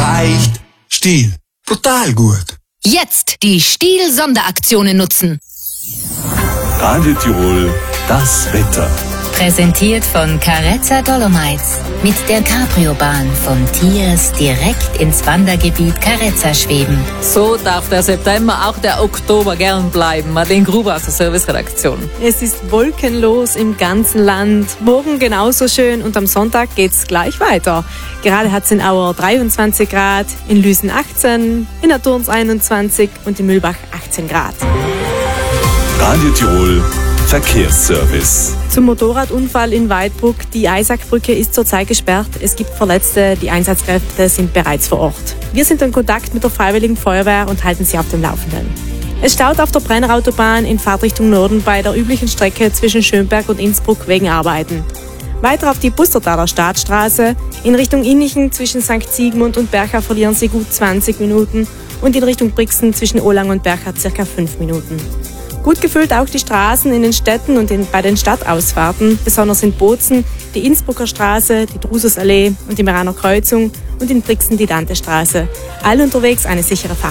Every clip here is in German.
leicht. Stiel, total gut. Jetzt die Stiel-Sonderaktionen nutzen. Radio Tirol, das Wetter. Präsentiert von Carezza Dolomites. Mit der Cabrio-Bahn von Tiers direkt ins Wandergebiet Carezza schweben. So darf der September, auch der Oktober gern bleiben. Madeleine Gruber aus der Serviceredaktion. Es ist wolkenlos im ganzen Land. Morgen genauso schön und am Sonntag geht's gleich weiter. Gerade hat's in Auer 23 Grad, in Lüsen 18, in der Turns 21 und in Mühlbach 18 Grad. Radio Tirol Verkehrsservice. Zum Motorradunfall in Weidbruck. Die Eisackbrücke ist zurzeit gesperrt. Es gibt Verletzte. Die Einsatzkräfte sind bereits vor Ort. Wir sind in Kontakt mit der Freiwilligen Feuerwehr und halten Sie auf dem Laufenden. Es staut auf der Brennerautobahn in Fahrtrichtung Norden bei der üblichen Strecke zwischen Schönberg und Innsbruck wegen Arbeiten. Weiter auf die Bustertaler Staatsstraße. In Richtung Innichen zwischen St. Siegmund und Bercha verlieren Sie gut 20 Minuten und in Richtung Brixen zwischen Olang und Bercha ca. 5 Minuten. Gut gefüllt auch die Straßen in den Städten und bei den Stadtausfahrten, besonders in Bozen, die Innsbrucker Straße, die Drususallee und die Meraner Kreuzung und in Brixen die Dantestraße. Alle unterwegs eine sichere Fahrt.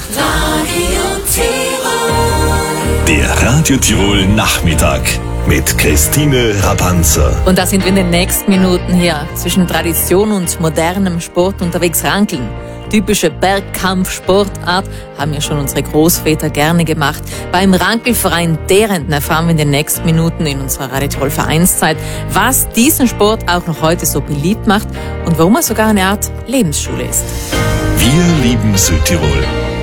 Der Radio Tirol Nachmittag mit Christine Rabanzer. Und da sind wir in den nächsten Minuten hier zwischen Tradition und modernem Sport unterwegs rankeln. Typische Bergkampfsportart haben ja schon unsere Großväter gerne gemacht. Beim Rankelverein Derenten erfahren wir in den nächsten Minuten in unserer Radio Tirol Vereinszeit, was diesen Sport auch noch heute so beliebt macht und warum er sogar eine Art Lebensschule ist. Wir lieben Südtirol.